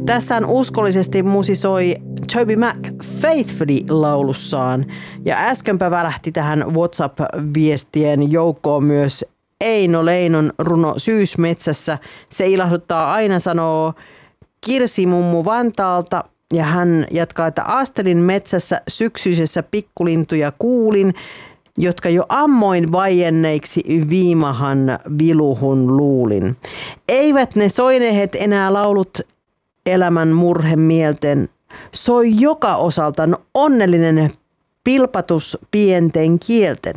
Tässä uskollisesti musisoi Toby Mac Faithfully-laulussaan. Ja äskenpä välähti tähän WhatsApp-viestien joukkoon myös Eino Leinon runo Syysmetsässä. Se ilahduttaa aina, sanoo Kirsi mummu Vantaalta. Ja hän jatkaa, että astelin metsässä syksyisessä pikkulintuja kuulin, jotka jo ammoin vaienneiksi viimahan viluhun luulin. Eivät ne soinehet enää laulut elämän murhemielten. Soi joka osalta onnellinen pilpatus pienten kielten.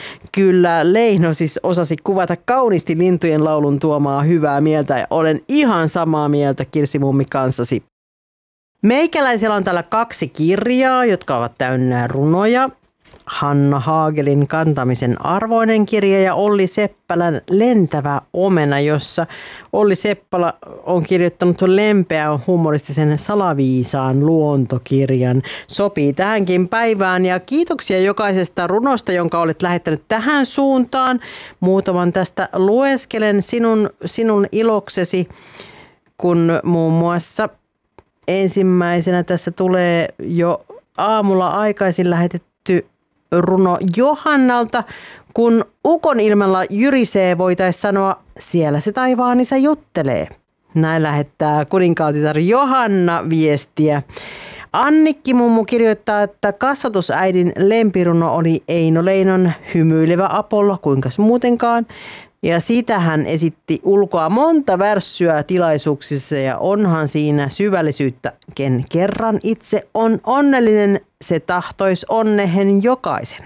Kyllä Leino siis osasi kuvata kauniisti lintujen laulun tuomaa hyvää mieltä ja olen ihan samaa mieltä Kirsi mummi kanssasi. Meikäläisellä on täällä 2 kirjaa, jotka ovat täynnä runoja. Hanna Haagelin Kantamisen arvoinen kirja ja Olli Seppälän Lentävä omena, jossa Olli Seppälä on kirjoittanut lempeän humoristisen salaviisaan luontokirjan. Sopii tähänkin päivään ja kiitoksia jokaisesta runosta, jonka olet lähettänyt tähän suuntaan. Muutaman tästä lueskelen sinun iloksesi, kun muun muassa ensimmäisenä tässä tulee jo aamulla aikaisin lähetetty runo Johannalta. Kun ukon ilmalla jyrisee, voitaisiin sanoa, siellä se taivaanisa juttelee. Näin lähettää kuninkaatitar Johanna viestiä. Annikki mummu kirjoittaa, että kasvatusäidin lempiruno oli Eino Leinon Hymyilevä Apollo, kuinkas muutenkaan. Ja siitä hän esitti ulkoa monta värssyä tilaisuuksissa ja onhan siinä syvällisyyttä. Ken kerran itse on onnellinen, se tahtois onnehen jokaisen.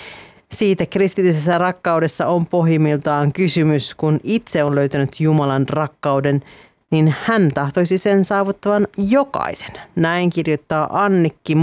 Siitä kristillisessä rakkaudessa on pohjimmiltaan kysymys, kun itse on löytänyt Jumalan rakkauden, niin hän tahtoisi sen saavuttavan jokaisen. Näin kirjoittaa Annikki